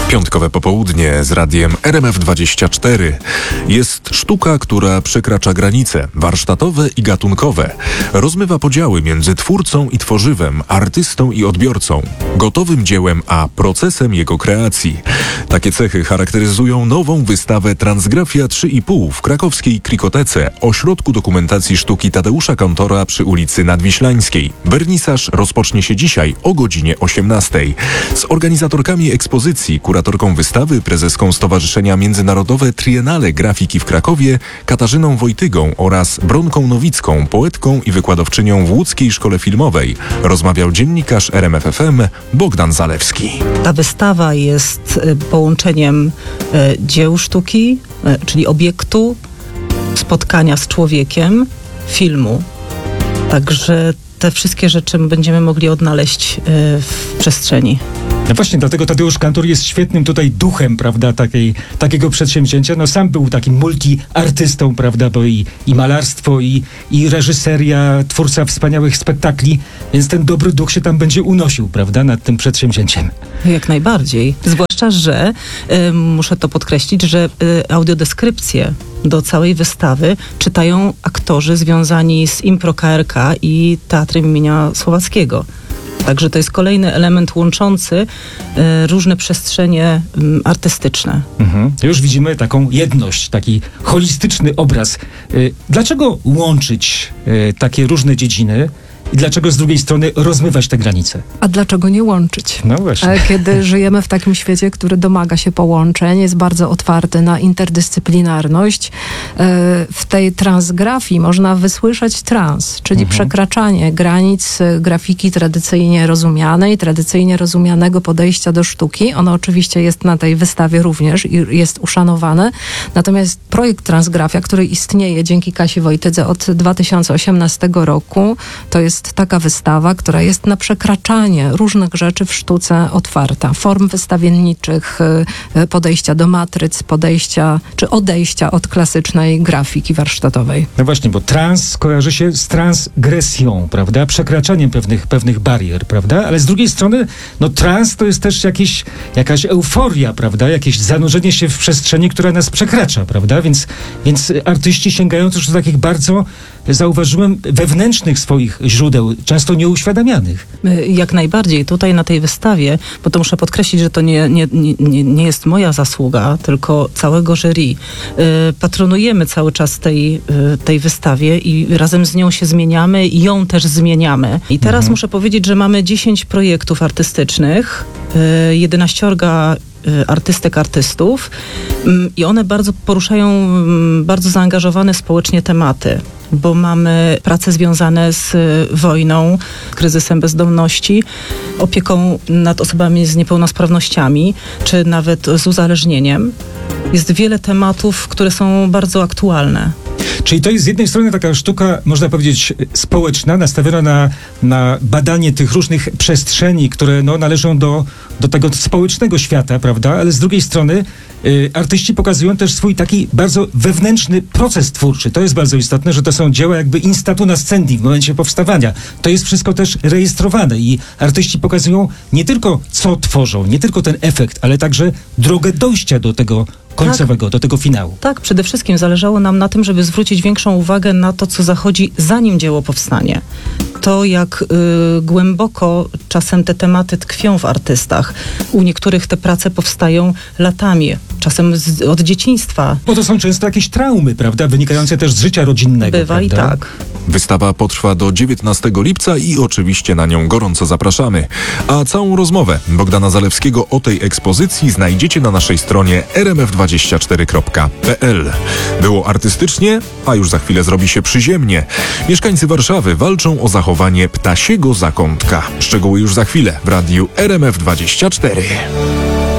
Piątkowe popołudnie z radiem RMF24. Jest sztuka, która przekracza granice warsztatowe i gatunkowe. Rozmywa podziały między twórcą i tworzywem, artystą i odbiorcą, gotowym dziełem a procesem jego kreacji. Takie cechy charakteryzują nową wystawę Transgrafia 3,5 w krakowskiej Krikotece, ośrodku dokumentacji sztuki Tadeusza Kantora przy ulicy Nadwiślańskiej. Wernisaż rozpocznie się dzisiaj o godzinie 18. Z organizatorkami ekspozycji, kuratorką wystawy, prezeską Stowarzyszenia Międzynarodowe Triennale Grafiki w Krakowie, Katarzyną Wojtygą oraz Bronką Nowicką, poetką i wykładowczynią w Łódzkiej Szkole Filmowej, rozmawiał dziennikarz RMF FM Bogdan Zalewski. Ta wystawa jest połączeniem dzieł sztuki, czyli obiektu, spotkania z człowiekiem, filmu. Także te wszystkie rzeczy będziemy mogli odnaleźć w przestrzeni. No właśnie, dlatego Tadeusz Kantor jest świetnym tutaj duchem, prawda, takiego przedsięwzięcia. No sam był takim multiartystą, prawda, bo i malarstwo, i reżyseria, twórca wspaniałych spektakli, więc ten dobry duch się tam będzie unosił, prawda, nad tym przedsięwzięciem. Jak najbardziej. Zwłaszcza, że muszę to podkreślić, że audiodeskrypcje do całej wystawy czytają aktorzy związani z Impro KRK i Teatrem imienia Słowackiego. Także to jest kolejny element łączący różne przestrzenie artystyczne. Już widzimy taką jedność, taki holistyczny obraz. Dlaczego łączyć takie różne dziedziny? I dlaczego z drugiej strony rozmywać te granice? A dlaczego nie łączyć? No właśnie. Kiedy żyjemy w takim świecie, który domaga się połączeń, jest bardzo otwarty na interdyscyplinarność, w tej transgrafii można wysłyszeć trans, czyli przekraczanie granic grafiki tradycyjnie rozumianej, tradycyjnie rozumianego podejścia do sztuki. Ono oczywiście jest na tej wystawie również i jest uszanowane. Natomiast projekt Transgrafia, który istnieje dzięki Kasi Wojtydze od 2018 roku, to jest taka wystawa, która jest na przekraczanie różnych rzeczy w sztuce otwarta. Form wystawienniczych, podejścia do matryc, czy odejścia od klasycznej grafiki warsztatowej. No właśnie, bo trans kojarzy się z transgresją, prawda? Przekraczaniem pewnych barier, prawda? Ale z drugiej strony, no trans to jest też jakaś euforia, prawda? Jakieś zanurzenie się w przestrzeni, która nas przekracza, prawda? Więc artyści sięgają też do takich bardzo, zauważyłem, wewnętrznych swoich źródeł, często nieuświadamianych. Jak najbardziej. Tutaj na tej wystawie, bo to muszę podkreślić, że to nie jest moja zasługa, tylko całego jury. Patronujemy cały czas tej wystawie i razem z nią się zmieniamy i ją też zmieniamy. I teraz muszę powiedzieć, że mamy 10 projektów artystycznych, 11 artystek, artystów i one bardzo poruszają bardzo zaangażowane społecznie tematy, bo mamy prace związane z wojną, kryzysem bezdomności, opieką nad osobami z niepełnosprawnościami, czy nawet z uzależnieniem. Jest wiele tematów, które są bardzo aktualne. Czyli to jest z jednej strony taka sztuka, można powiedzieć, społeczna, nastawiona na badanie tych różnych przestrzeni, które należą do tego społecznego świata, prawda? Ale z drugiej strony artyści pokazują też swój taki bardzo wewnętrzny proces twórczy. To jest bardzo istotne, że to są dzieła jakby instatu nascendi w momencie powstawania. To jest wszystko też rejestrowane i artyści pokazują nie tylko co tworzą, nie tylko ten efekt, ale także drogę dojścia do tego końcowego, do tego finału. Tak, przede wszystkim zależało nam na tym, żeby zwrócić większą uwagę na to, co zachodzi, zanim dzieło powstanie. To, jak głęboko czasem te tematy tkwią w artystach. U niektórych te prace powstają latami, czasem od dzieciństwa. Bo to są często jakieś traumy, prawda? Wynikające też z życia rodzinnego. Bywa prawda? I tak. Wystawa potrwa do 19 lipca i oczywiście na nią gorąco zapraszamy. A całą rozmowę Bogdana Zalewskiego o tej ekspozycji znajdziecie na naszej stronie rmf24.pl. Było artystycznie, a już za chwilę zrobi się przyziemnie. Mieszkańcy Warszawy walczą o zachowanie ptasiego zakątka. Szczegóły już za chwilę w radiu RMF24.